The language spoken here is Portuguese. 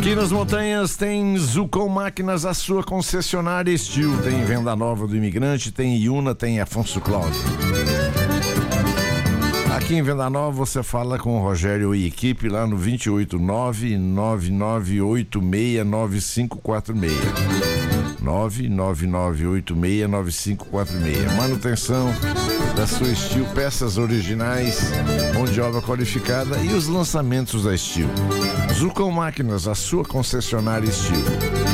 Aqui nas montanhas tem Zucom Máquinas, a sua concessionária Steel. Tem Venda Nova do Imigrante, tem Iuna, tem Afonso Cláudio. Aqui em Venda Nova você fala com o Rogério e equipe lá no 289-9986-9546. 99986-9546. Manutenção da sua Steel, peças originais, mão de obra qualificada e os lançamentos da Steel. Zucom Máquinas, a sua concessionária Steel.